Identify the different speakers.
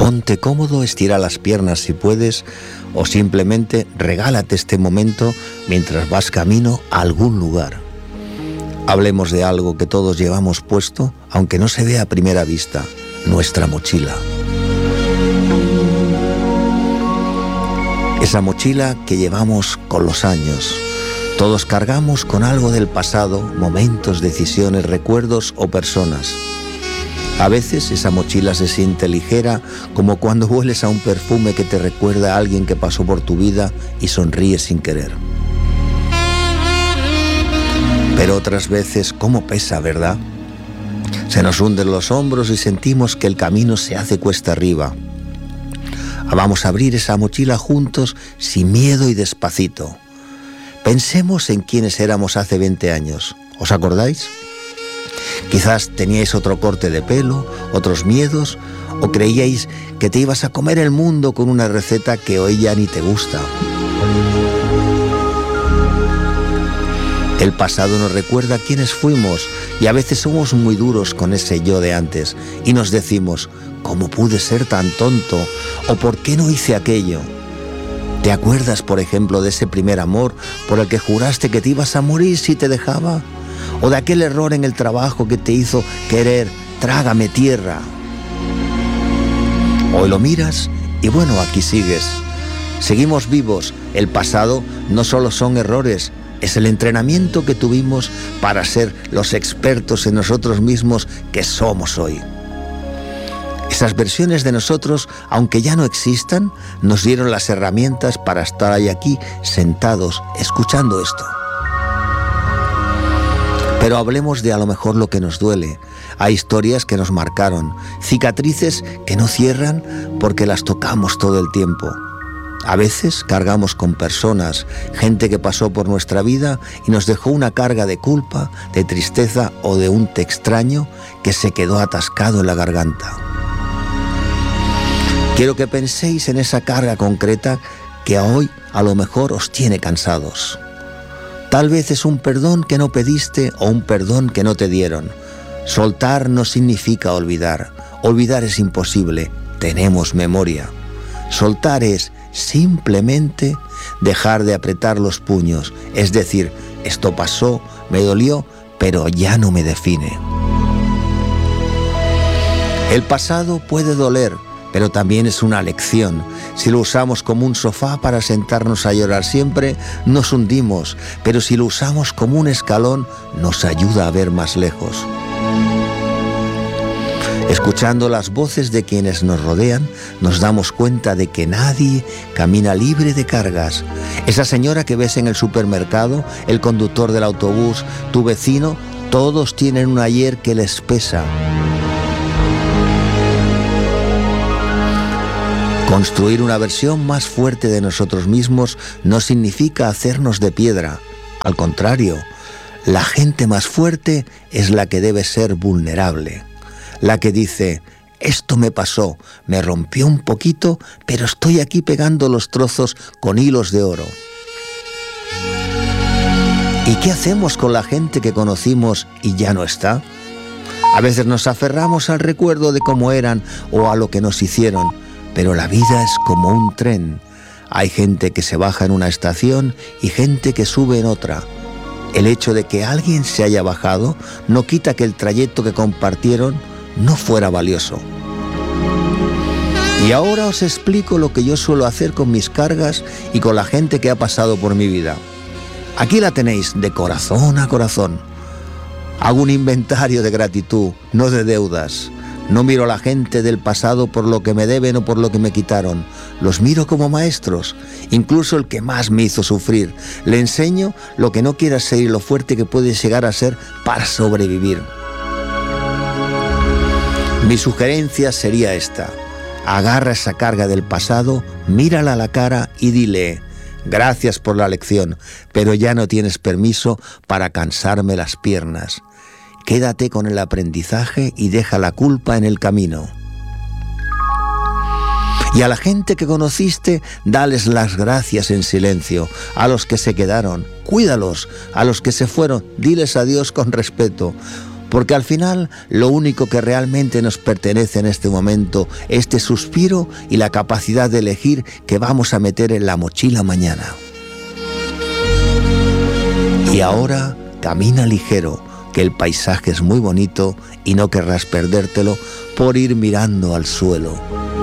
Speaker 1: Ponte cómodo, estira las piernas si puedes, o simplemente regálate este momento mientras vas camino a algún lugar. Hablemos de algo que todos llevamos puesto, aunque no se vea a primera vista: nuestra mochila. Esa mochila que llevamos con los años. Todos cargamos con algo del pasado, momentos, decisiones, recuerdos o personas. A veces esa mochila se siente ligera, como cuando hueles a un perfume que te recuerda a alguien que pasó por tu vida y sonríes sin querer. Pero otras veces, ¿cómo pesa, verdad? Se nos hunden los hombros y sentimos que el camino se hace cuesta arriba. Vamos a abrir esa mochila juntos, sin miedo y despacito. Pensemos en quiénes éramos hace 20 años. ¿Os acordáis? Quizás teníais otro corte de pelo, otros miedos, o creíais que te ibas a comer el mundo con una receta que hoy ya ni te gusta. El pasado nos recuerda quiénes fuimos y a veces somos muy duros con ese yo de antes y nos decimos: ¿cómo pude ser tan tonto? ¿O por qué no hice aquello? ¿Te acuerdas, por ejemplo, de ese primer amor por el que juraste que te ibas a morir si te dejaba? ¿O de aquel error en el trabajo que te hizo querer trágame tierra? Hoy lo miras y bueno, aquí sigues. Seguimos vivos. El pasado no solo son errores, es el entrenamiento que tuvimos para ser los expertos en nosotros mismos que somos hoy. Esas versiones de nosotros, aunque ya no existan, nos dieron las herramientas para estar ahí aquí, sentados, escuchando esto. Pero hablemos de a lo mejor lo que nos duele. Hay historias que nos marcaron, cicatrices que no cierran porque las tocamos todo el tiempo. A veces cargamos con personas, gente que pasó por nuestra vida y nos dejó una carga de culpa, de tristeza o de un te extraño que se quedó atascado en la garganta. Quiero que penséis en esa carga concreta que hoy a lo mejor os tiene cansados. Tal vez es un perdón que no pediste o un perdón que no te dieron. Soltar no significa olvidar. Olvidar es imposible. Tenemos memoria. Soltar es simplemente dejar de apretar los puños. Es decir, esto pasó, me dolió, pero ya no me define. El pasado puede doler, pero también es una lección. Si lo usamos como un sofá para sentarnos a llorar siempre, nos hundimos, pero si lo usamos como un escalón, nos ayuda a ver más lejos. Escuchando las voces de quienes nos rodean, nos damos cuenta de que nadie camina libre de cargas. Esa señora que ves en el supermercado, el conductor del autobús, tu vecino, todos tienen un ayer que les pesa. Construir una versión más fuerte de nosotros mismos no significa hacernos de piedra. Al contrario, la gente más fuerte es la que debe ser vulnerable. La que dice: esto me pasó, me rompió un poquito, pero estoy aquí pegando los trozos con hilos de oro. ¿Y qué hacemos con la gente que conocimos y ya no está? A veces nos aferramos al recuerdo de cómo eran o a lo que nos hicieron. Pero la vida es como un tren. Hay gente que se baja en una estación y gente que sube en otra. El hecho de que alguien se haya bajado no quita que el trayecto que compartieron no fuera valioso. Y ahora os explico lo que yo suelo hacer con mis cargas y con la gente que ha pasado por mi vida. Aquí la tenéis, de corazón a corazón. Hago un inventario de gratitud, no de deudas. No miro a la gente del pasado por lo que me deben o por lo que me quitaron. Los miro como maestros, incluso el que más me hizo sufrir. Le enseño lo que no quieras ser y lo fuerte que puedes llegar a ser para sobrevivir. Mi sugerencia sería esta: agarra esa carga del pasado, mírala a la cara y dile: gracias por la lección, pero ya no tienes permiso para cansarme las piernas. Quédate con el aprendizaje y deja la culpa en el camino. Y a la gente que conociste, dales las gracias en silencio. A los que se quedaron, cuídalos. A los que se fueron, diles adiós con respeto. porque al final lo único que realmente nos pertenece en este momento, este suspiro y la capacidad de elegir qué vamos a meter en la mochila mañana. Y ahora camina ligero, que el paisaje es muy bonito y no querrás perdértelo por ir mirando al suelo.